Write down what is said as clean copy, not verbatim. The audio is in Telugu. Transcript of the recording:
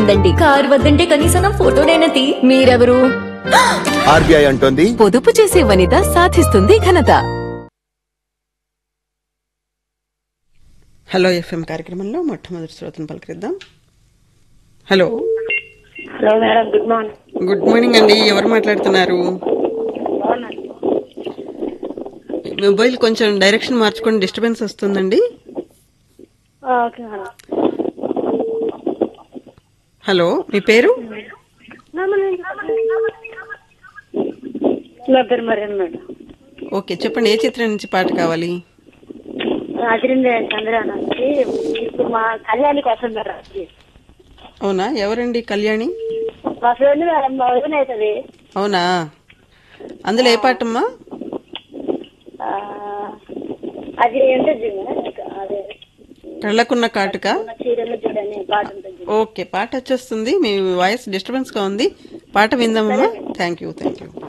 వద్దండి. కార్ వద్దంటే కనీసం నా ఫోటోనైనా తీ. మీరెవరు? ఆర్బీఐ అంటోంది, పొదుపు చేసే వనిత సాధిస్తుంది ఘనత. హలో ఎఫ్ఎం కార్యక్రమంలో మొట్టమొదటి శ్రోతను పలకరిద్దాం. Hello hello madam, good morning. Good morning అండి. ఎవరు మాట్లాడుతున్నారు? మొబైల్ కొంచెం డైరెక్షన్ మార్చుకొని, డిస్టర్బెన్స్ వస్తుందండి. Okay madam. హలో, మీ పేరు? నా పేరు మరియన్ మేడం. ఓకే, చెప్పండి. ఏ చిత్రం నుంచి పాట కావాలి? అదిరిందే చంద్ర నుంచి. ఇప్పుడు మా కళ్యాణి కోసం మేడం. అవునా, ఎవరండి కళ్యాణి? మా ఫ్రెండ్ మేడం, మా వదిన అవుతుంది. అవునా, అందులో ఏ పాటమ్మా? అది ఏంటది అదే కళ్ళకున్న కాటుక చీరలు చూడని పాట ఉంటుంది. ఓకే, పాట వచ్చేస్తుంది. మీ వాయిస్ డిస్టర్బెన్స్ గా ఉంది. పాట విందామమ్మా. Thank you.